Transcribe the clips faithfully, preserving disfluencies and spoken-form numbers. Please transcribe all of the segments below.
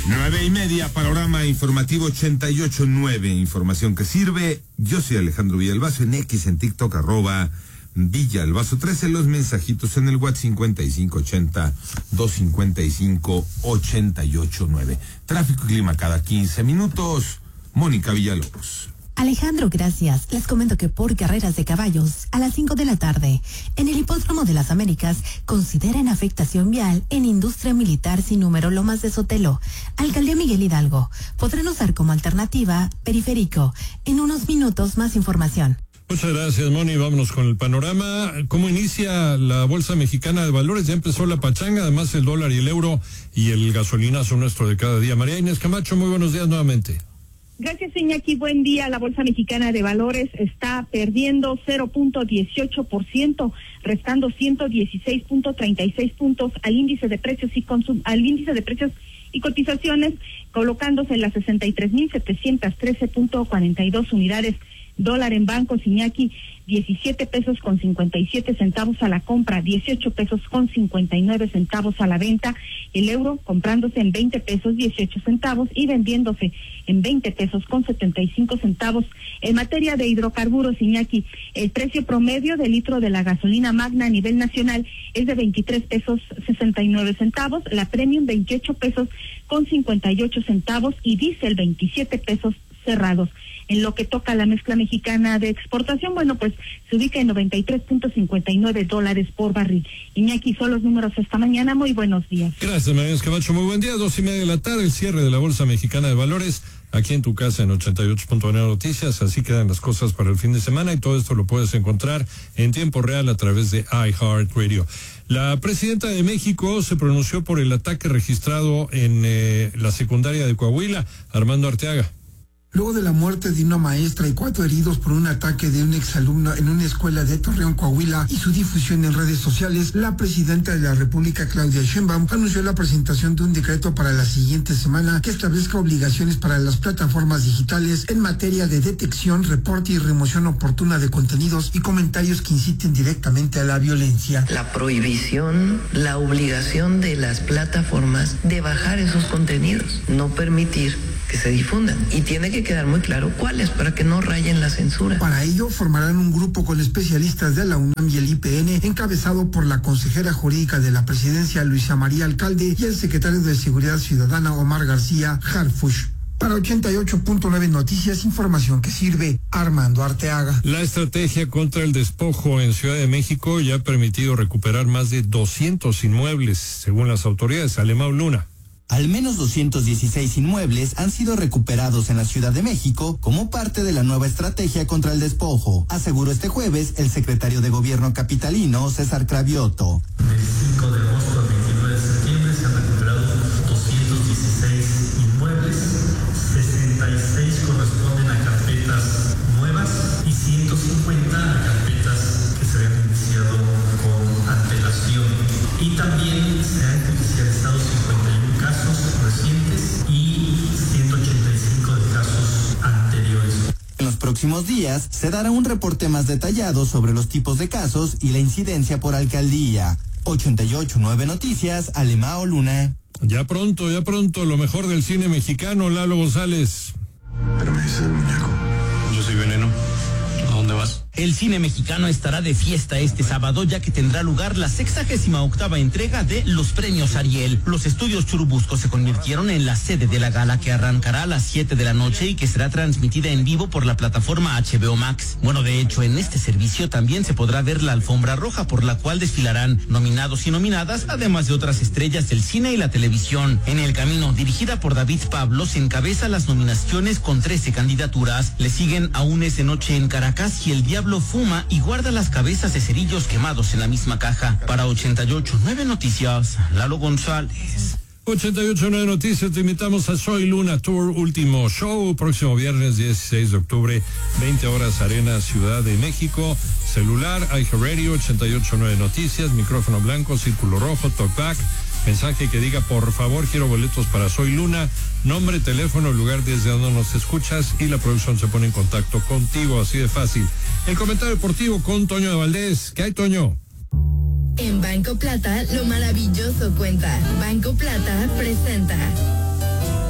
Nueve y media, panorama informativo ochenta y ocho nueve, información que sirve. Yo soy Alejandro Villalbazo, en X, en TikTok, arroba Villalbazo trece, los mensajitos en el WhatsApp cincuenta y cinco ochenta, doscientos cincuenta y cinco, ochenta y ocho nueve. Tráfico y clima cada quince minutos. Mónica Villalobos. Alejandro, gracias. Les comento que por carreras de caballos, a las cinco de la tarde, en el Hipódromo de las Américas, consideren afectación vial en Industria Militar sin número Lomas de Sotelo. Alcaldía Miguel Hidalgo. Podrán usar como alternativa Periférico. En unos minutos, más información. Muchas gracias, Moni. Vámonos con el panorama. ¿Cómo inicia la Bolsa Mexicana de Valores? Ya empezó la pachanga, además el dólar y el euro y el gasolinazo nuestro de cada día. María Inés Camacho, muy buenos días nuevamente. Gracias, Iñaki. Buen día. La Bolsa Mexicana de Valores está perdiendo cero punto dieciocho por ciento, restando ciento dieciséis punto treinta y seis puntos al índice de precios y consum al índice de precios y cotizaciones, colocándose en las sesenta y tres mil setecientos trece punto cuarenta y dos unidades. Dólar en bancos, Iñaki, diecisiete pesos con cincuenta y siete centavos a la compra, dieciocho pesos con cincuenta y nueve centavos a la venta. El euro comprándose en veinte pesos dieciocho centavos y vendiéndose en veinte pesos con setenta y cinco centavos. En materia de hidrocarburos, Iñaki, el precio promedio del litro de la gasolina magna a nivel nacional es de veintitrés pesos sesenta y nueve centavos, la premium veintiocho pesos con cincuenta y ocho centavos y diésel veintisiete pesos cerrados. En lo que toca a la mezcla mexicana de exportación, bueno, pues se ubica en noventa y tres punto cincuenta y nueve dólares por barril. Iñaki, son los números esta mañana. Muy buenos días. Gracias, María Camacho. Muy buen día. Dos y media de la tarde, el cierre de la Bolsa Mexicana de Valores, aquí en tu casa en ochenta y ocho punto nueve Noticias. Así quedan las cosas para el fin de semana y todo esto lo puedes encontrar en tiempo real a través de iHeartRadio. La presidenta de México se pronunció por el ataque registrado en eh, la secundaria de Coahuila. Armando Arteaga. Luego de la muerte de una maestra y cuatro heridos por un ataque de un exalumno en una escuela de Torreón, Coahuila, y su difusión en redes sociales, la presidenta de la República, Claudia Sheinbaum, anunció la presentación de un decreto para la siguiente semana que establezca obligaciones para las plataformas digitales en materia de detección, reporte y remoción oportuna de contenidos y comentarios que inciten directamente a la violencia. La prohibición, la obligación de las plataformas de bajar esos contenidos, no permitir que se difundan, y tiene que quedar muy claro cuáles para que no rayen la censura. Para ello formarán un grupo con especialistas de la UNAM y el I P N, encabezado por la consejera jurídica de la presidencia Luisa María Alcalde y el secretario de Seguridad Ciudadana Omar García Harfuch. Para ochenta y ocho punto nueve Noticias, información que sirve. Armando Arteaga. La estrategia contra el despojo en Ciudad de México ya ha permitido recuperar más de doscientos inmuebles, según las autoridades. Alemão Luna. Al menos doscientos dieciséis inmuebles han sido recuperados en la Ciudad de México como parte de la nueva estrategia contra el despojo, aseguró este jueves el secretario de Gobierno capitalino, César Cravioto. Del cinco de agosto al veintinueve de septiembre se han recuperado doscientos dieciséis inmuebles, sesenta y seis corresponden a carpetas nuevas y ciento cincuenta a carpetas que se habían iniciado con antelación. Y también se han judicializado cincuenta y uno casos recientes y ciento ochenta y cinco de casos anteriores. En los próximos días se dará un reporte más detallado sobre los tipos de casos y la incidencia por alcaldía. ochenta y ocho nueve Noticias, Alemão Luna. Ya pronto, ya pronto, lo mejor del cine mexicano, Lalo González. Pero me dices el muñeco. Yo soy Veneno. ¿A dónde vas? El cine mexicano estará de fiesta este sábado, ya que tendrá lugar la sexagésima octava entrega de los premios Ariel. Los estudios Churubusco se convirtieron en la sede de la gala, que arrancará a las siete de la noche y que será transmitida en vivo por la plataforma H B O Max. Bueno, de hecho, en este servicio también se podrá ver la alfombra roja, por la cual desfilarán nominados y nominadas, además de otras estrellas del cine y la televisión. En el camino, dirigida por David Pablos, encabeza las nominaciones con trece candidaturas. Le siguen Aún es de noche en Caracas y El Diablo fuma y guarda las cabezas de cerillos quemados en la misma caja. Para ochenta y ocho nueve Noticias, Lalo González. ochenta y ocho nueve Noticias, te invitamos a Soy Luna Tour, último show, próximo viernes dieciséis de octubre, veinte horas, Arena, Ciudad de México. Celular, iHeartRadio, ochenta y ocho nueve Noticias, micrófono blanco, círculo rojo, talkback, mensaje que diga por favor quiero boletos para Soy Luna, nombre, teléfono, lugar desde donde nos escuchas y la producción se pone en contacto contigo, así de fácil. El comentario deportivo con Toño de Valdés. ¿Qué hay, Toño? En Banco Plata, lo maravilloso cuenta. Banco Plata presenta.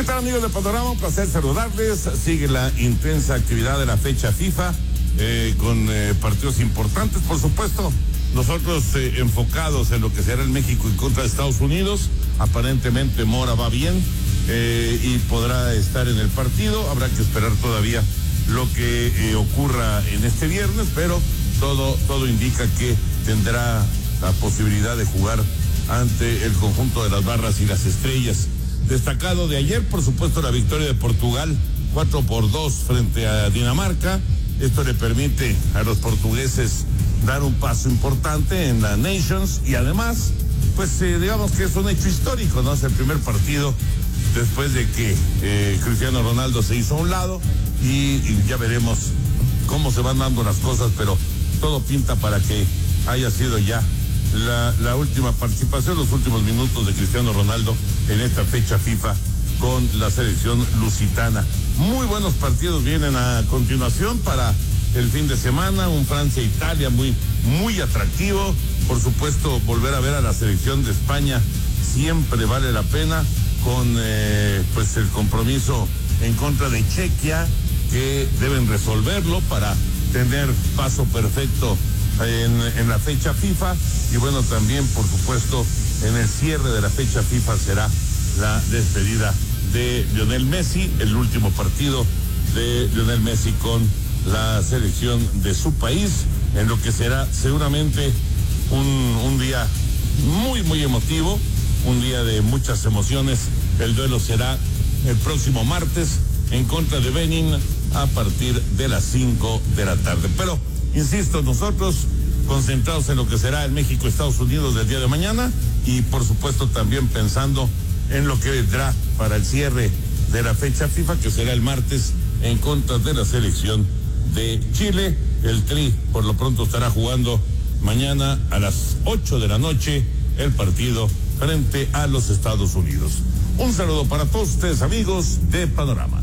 tal, amigos de Panorama? Un placer saludarles. Sigue la intensa actividad de la fecha FIFA, eh, con eh, partidos importantes, por supuesto. Nosotros eh, enfocados en lo que será el México en contra de Estados Unidos. Aparentemente Mora va bien eh, y podrá estar en el partido. Habrá que esperar todavía lo que eh, ocurra en este viernes, pero todo, todo indica que tendrá la posibilidad de jugar ante el conjunto de las barras y las estrellas. Destacado de ayer, por supuesto, la victoria de Portugal, cuatro por dos frente a Dinamarca. Esto le permite a los portugueses dar un paso importante en la Nations y además, pues eh, digamos que es un hecho histórico, ¿no? Es el primer partido después de que eh, Cristiano Ronaldo se hizo a un lado y, y ya veremos cómo se van dando las cosas, pero todo pinta para que haya sido ya La, la última participación, los últimos minutos de Cristiano Ronaldo en esta fecha FIFA con la selección lusitana. Muy buenos partidos vienen a continuación para el fin de semana, un Francia-Italia muy, muy atractivo. Por supuesto, volver a ver a la selección de España siempre vale la pena, con eh, pues el compromiso en contra de Chequia, que deben resolverlo para tener paso perfecto En, en la fecha FIFA. Y bueno, también por supuesto en el cierre de la fecha FIFA será la despedida de Lionel Messi, el último partido de Lionel Messi con la selección de su país, en lo que será seguramente un, un día muy muy emotivo, un día de muchas emociones. El duelo será el próximo martes en contra de Benin a partir de las cinco de la tarde, pero insisto, nosotros concentrados en lo que será el México-Estados Unidos del día de mañana y por supuesto también pensando en lo que vendrá para el cierre de la fecha FIFA, que será el martes en contra de la selección de Chile. El Tri por lo pronto estará jugando mañana a las ocho de la noche el partido frente a los Estados Unidos. Un saludo para todos ustedes, amigos de Panorama.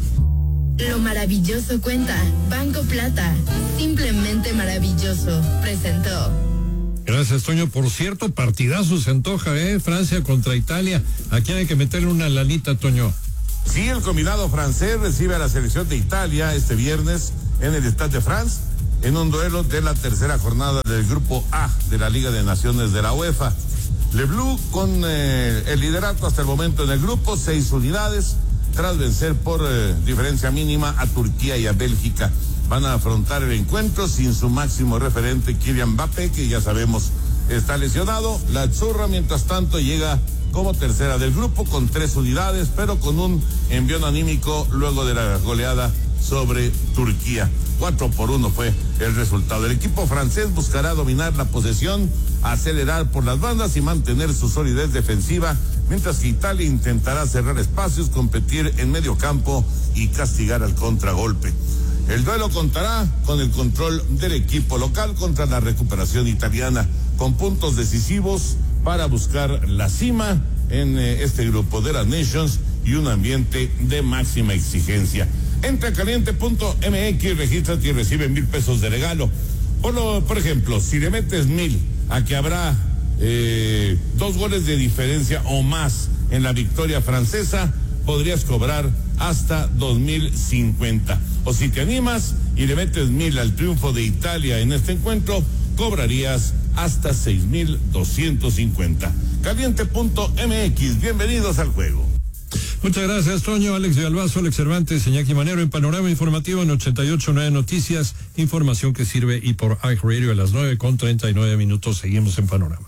Lo maravilloso cuenta. Banco Plata. Simplemente maravilloso. Presentó. Gracias, Toño. Por cierto, partidazo se antoja, ¿eh? Francia contra Italia. Aquí hay que meterle una lanita, Toño. Sí, el combinado francés recibe a la selección de Italia este viernes en el Stade de France, en un duelo de la tercera jornada del Grupo A de la Liga de Naciones de la UEFA. Le Bleu con eh, el liderato hasta el momento en el grupo, seis unidades, tras vencer por eh, diferencia mínima a Turquía y a Bélgica. Van a afrontar el encuentro sin su máximo referente Kylian Mbappé, que ya sabemos está lesionado. La Azzurra, mientras tanto, llega como tercera del grupo con tres unidades, pero con un envión anímico luego de la goleada sobre Turquía. Cuatro por uno fue el resultado. El equipo francés buscará dominar la posesión, acelerar por las bandas y mantener su solidez defensiva, mientras que Italia intentará cerrar espacios, competir en medio campo y castigar al contragolpe. El duelo contará con el control del equipo local contra la recuperación italiana, con puntos decisivos para buscar la cima en eh, este grupo de las Nations y un ambiente de máxima exigencia. Entra a caliente punto m x, regístrate y recibe mil pesos de regalo. Por, lo, por ejemplo, si le metes mil a que habrá eh, dos goles de diferencia o más en la victoria francesa, podrías cobrar hasta dos mil cincuenta. O si te animas y le metes mil al triunfo de Italia en este encuentro, cobrarías hasta seis mil doscientos cincuenta. Caliente punto m x, bienvenidos al juego. Muchas gracias, Toño. Alex de Albazo, Alex Cervantes, Iñaki Manero en Panorama Informativo en ochenta y ocho punto nueve Noticias, información que sirve, y por iHeartRadio a las nueve con treinta y nueve minutos. Seguimos en Panorama.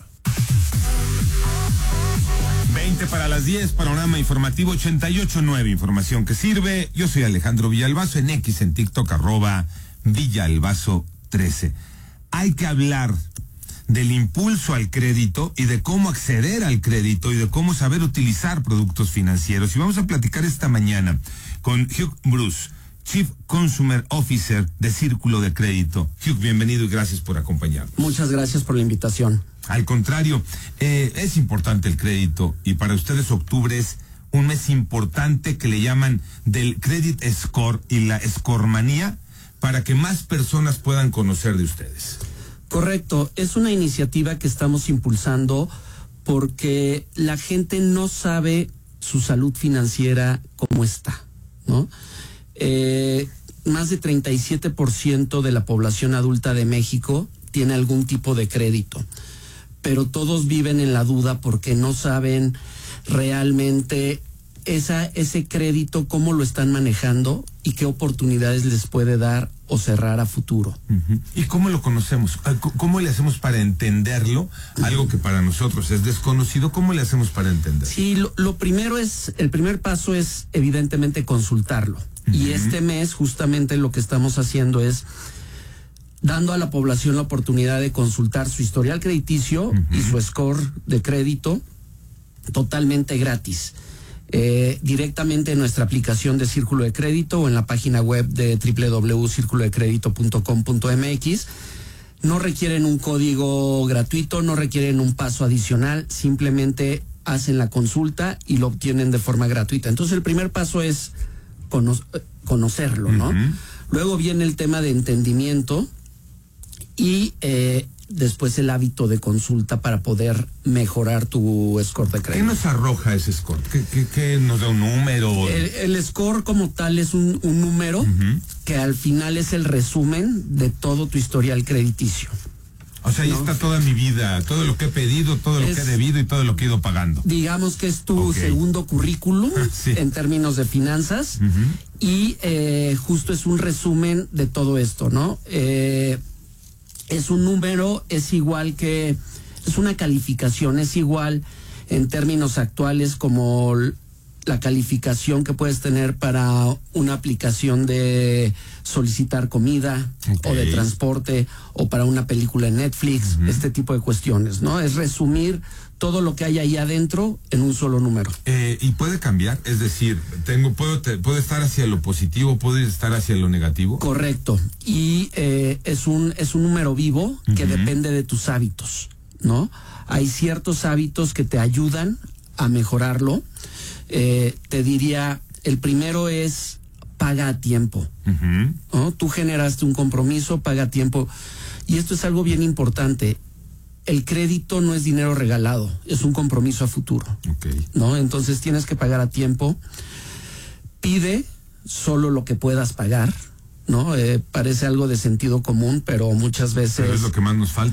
veinte para las diez, Panorama Informativo ochenta y ocho punto nueve, información que sirve. Yo soy Alejandro Villalbazo, en X, en TikTok, arroba Villalbazo trece. Hay que hablar del impulso al crédito y de cómo acceder al crédito y de cómo saber utilizar productos financieros. Y vamos a platicar esta mañana con Hugh Bruce, Chief Consumer Officer de Círculo de Crédito. Hugh, bienvenido y gracias por acompañarnos. Muchas gracias por la invitación. Al contrario, eh, es importante el crédito, y para ustedes octubre es un mes importante que le llaman del Credit Score y la Scoremanía, para que más personas puedan conocer de ustedes. Correcto, es una iniciativa que estamos impulsando porque la gente no sabe su salud financiera cómo está, ¿no? Eh, más de treinta y siete por ciento de la población adulta de México tiene algún tipo de crédito, pero todos viven en la duda porque no saben realmente esa, ese crédito, cómo lo están manejando y qué oportunidades les puede dar o cerrar a futuro. Uh-huh. ¿Y cómo lo conocemos? ¿Cómo le hacemos para entenderlo? Algo que para nosotros es desconocido, ¿cómo le hacemos para entenderlo? Sí, lo, lo primero es, el primer paso es evidentemente consultarlo. Uh-huh. Y este mes justamente lo que estamos haciendo es dando a la población la oportunidad de consultar su historial crediticio uh-huh. y su score de crédito totalmente gratis. Eh, directamente en nuestra aplicación de Círculo de Crédito o en la página web de doble u doble u doble u punto círculo de crédito punto com punto m x. No requieren un código gratuito, no requieren un paso adicional, simplemente hacen la consulta y lo obtienen de forma gratuita. Entonces el primer paso es cono- conocerlo, ¿no? Uh-huh. Luego viene el tema de entendimiento y eh, después el hábito de consulta para poder mejorar tu score de crédito. ¿Qué nos arroja ese score? ¿Qué, qué, qué nos da un número? El, el score como tal es un, un número uh-huh. que al final es el resumen de todo tu historial crediticio. O sea, ahí ¿no? está toda mi vida, todo lo que he pedido, todo lo es, que he debido y todo lo que he ido pagando. Digamos que es tu okay. segundo currículum sí. en términos de finanzas uh-huh. y eh, justo es un resumen de todo esto, ¿no? Eh, es un número, es igual que, es una calificación, es igual en términos actuales como la calificación que puedes tener para una aplicación de solicitar comida okay. o de transporte o para una película en Netflix, uh-huh. este tipo de cuestiones, ¿no? Es resumir todo lo que hay ahí adentro en un solo número. Eh, y puede cambiar, es decir, tengo, puedo, te, puedo estar hacia lo positivo, puedo estar hacia lo negativo. Correcto. Y eh, es un, es un número vivo que uh-huh. depende de tus hábitos, ¿no? Hay ciertos hábitos que te ayudan a mejorarlo. Eh, te diría, el primero es paga a tiempo, uh-huh. ¿no? Tú generaste un compromiso, paga a tiempo. Y esto es algo bien importante. El crédito no es dinero regalado, es un compromiso a futuro. Okay. ¿No? Entonces tienes que pagar a tiempo. Pide solo lo que puedas pagar, ¿no? Eh, parece algo de sentido común, pero muchas veces... Pero es lo que más nos falta.